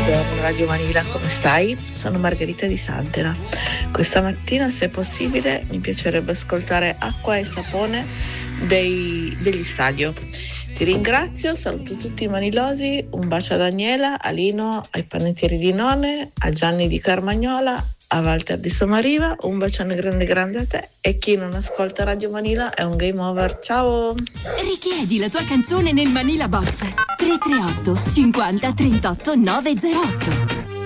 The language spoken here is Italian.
Buongiorno Radio Manila, come stai? Sono Margherita di Santena. Questa mattina, se possibile, mi piacerebbe ascoltare Acqua e Sapone degli Stadio. Ti ringrazio, saluto tutti i manilosi, un bacio ad Daniela, a Lino, ai panettieri di None, a Gianni di Carmagnola, a Walter di Somariva, un bacione grande grande a te, e chi non ascolta Radio Manila è un game over. Ciao! Richiedi la tua canzone nel Manila Box 338 50 38 908.